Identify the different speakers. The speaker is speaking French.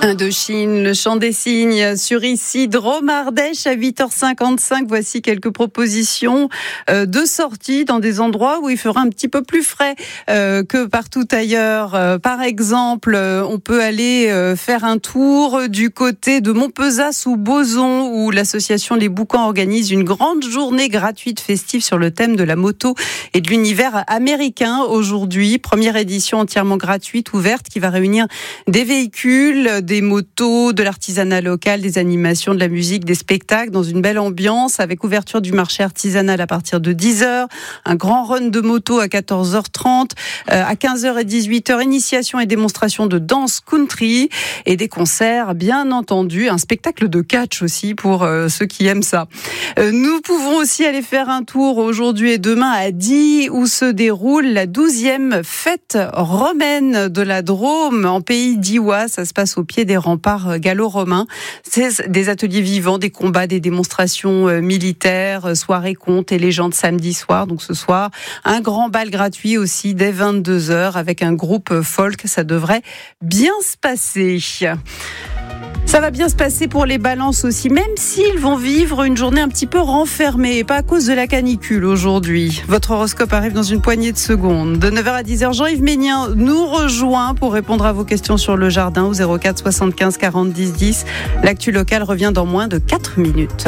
Speaker 1: Indochine, le chant des cygnes sur ici, Drôme Ardèche à 8h55. Voici quelques propositions de sortie dans des endroits où il fera un petit peu plus frais que partout ailleurs. Par exemple, on peut aller faire un tour du côté de Montpezat ou Bozon où l'association Les Boucans organise une grande journée gratuite festive sur le thème de la moto et de l'univers américain aujourd'hui. Première édition entièrement gratuite, ouverte, qui va réunir des véhicules, des motos, de l'artisanat local, des animations, de la musique, des spectacles dans une belle ambiance avec ouverture du marché artisanal à partir de 10h, un grand run de moto à 14h30, à 15h et 18h, initiation et démonstration de danse country et des concerts, bien entendu, un spectacle de catch aussi pour ceux qui aiment ça. Nous pouvons aussi aller faire un tour aujourd'hui et demain à Die où se déroule la 12e fête romaine de la Drôme en pays d'Iwa. Ça se passe au pied des remparts gallo-romains. C'est des ateliers vivants, des combats, des démonstrations militaires, soirées contes et légendes samedi soir. Donc ce soir, un grand bal gratuit aussi dès 22h avec un groupe folk. Ça devrait bien se passer. Ça va bien se passer pour les balances aussi, même s'ils vont vivre une journée un petit peu renfermée, et pas à cause de la canicule aujourd'hui. Votre horoscope arrive dans une poignée de secondes. De 9h à 10h, Jean-Yves Ménien nous rejoint pour répondre à vos questions sur le jardin au 04 75 40 10 10. L'actu locale revient dans moins de 4 minutes.